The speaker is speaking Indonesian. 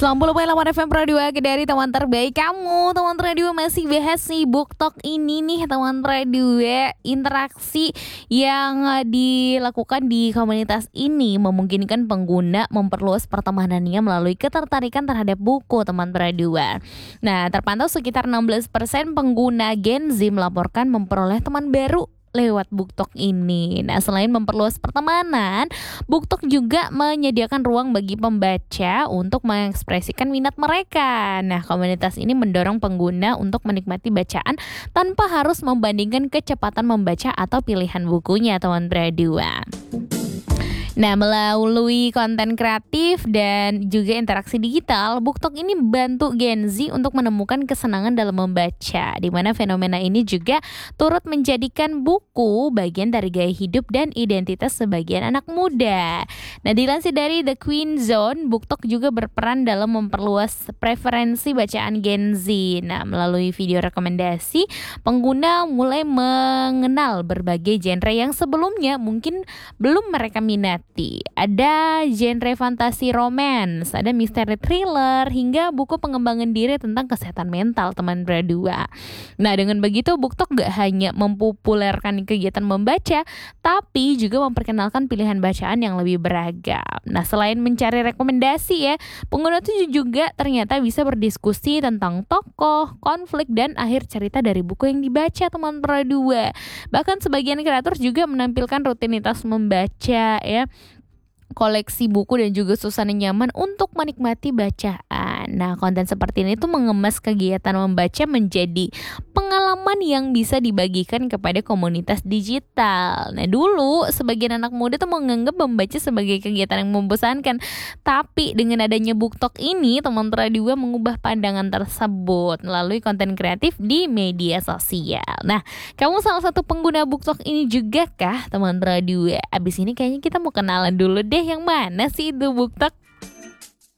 90,8 FM Radio dari teman terbaik kamu. Teman Radio masih bahas nih BookTok ini nih teman Radio. Interaksi yang dilakukan di komunitas ini memungkinkan pengguna memperluas pertemanannya melalui ketertarikan terhadap buku teman Radio. Nah, terpantau sekitar 16% pengguna Gen Z melaporkan memperoleh teman baru lewat BookTok ini. Nah, selain memperluas pertemanan, BookTok juga menyediakan ruang bagi pembaca untuk mengekspresikan minat mereka. Nah, komunitas ini mendorong pengguna untuk menikmati bacaan tanpa harus membandingkan kecepatan membaca atau pilihan bukunya, teman berdua. Nah, melalui konten kreatif dan juga interaksi digital, BookTok ini bantu Gen Z untuk menemukan kesenangan dalam membaca, di mana fenomena ini juga turut menjadikan buku bagian dari gaya hidup dan identitas sebagian anak muda. Nah, dilansir dari The Queen Zone, BookTok juga berperan dalam memperluas preferensi bacaan Gen Z. Nah, melalui video rekomendasi, pengguna mulai mengenal berbagai genre yang sebelumnya mungkin belum mereka minati. Ada genre fantasi romance, ada misteri thriller, hingga buku pengembangan diri tentang kesehatan mental, teman berdua. Nah, dengan begitu BookTok gak hanya mempopulerkan kegiatan membaca, tapi juga memperkenalkan pilihan bacaan yang lebih beragam. Nah, selain mencari rekomendasi ya, pengguna itu juga ternyata bisa berdiskusi tentang tokoh, konflik, dan akhir cerita dari buku yang dibaca, teman berdua. Bahkan sebagian kreator juga menampilkan rutinitas membaca ya, koleksi buku dan juga suasana nyaman untuk menikmati bacaan. Nah, konten seperti ini tuh mengemas kegiatan membaca menjadi pengalaman yang bisa dibagikan kepada komunitas digital. Nah, dulu sebagian anak muda tuh menganggap membaca sebagai kegiatan yang membosankan. Tapi dengan adanya BookTok ini, teman Radio mengubah pandangan tersebut melalui konten kreatif di media sosial. Nah, kamu salah satu pengguna BookTok ini juga kah, teman Radio? Abis ini kayaknya kita mau kenalan dulu deh, yang mana sih itu BookTok?